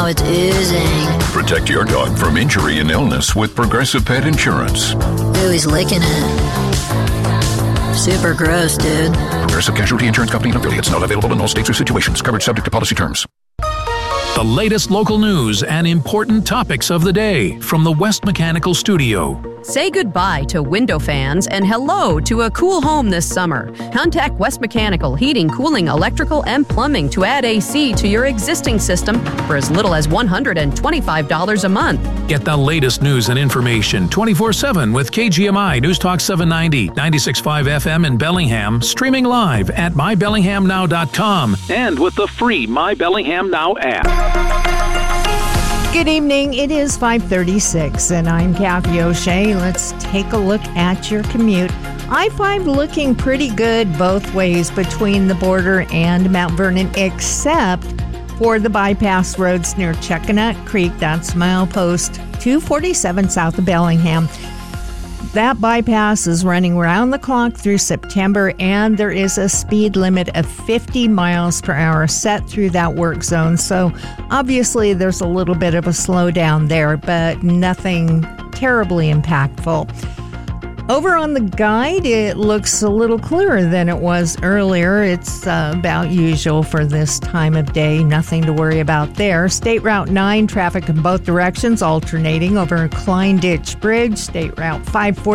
now it's oozing. Protect your dog from injury and illness with Progressive Pet Insurance. Ooh, he's licking it. Super gross, dude. Progressive Casualty Insurance Company and affiliates. Not available in all states or situations. Coverage subject to policy terms. The latest local news and important topics of the day from the West Mechanical Studio. Say goodbye to window fans and hello to a cool home this summer. Contact West Mechanical Heating, Cooling, Electrical, and Plumbing to add AC to your existing system for as little as $125 a month. Get the latest news and information 24/7 with KGMI News Talk 790, 96.5 FM in Bellingham, streaming live at mybellinghamnow.com and with the free My Bellingham Now app. Good evening. It is 5:36, and I'm Kathy O'Shea. Let's take a look at your commute. I-5 looking pretty good both ways between the border and Mount Vernon, except for the bypass roads near Chuckanut Creek. That's milepost 247 south of Bellingham. That bypass is running round the clock through September, and there is a speed limit of 50 miles per hour set through that work zone. So obviously there's a little bit of a slowdown there, but nothing terribly impactful. Over on the guide, it looks a little clearer than it was earlier. It's about usual for this time of day. Nothing to worry about there. State Route 9, traffic in both directions, alternating over Klein Ditch Bridge. State Route 540.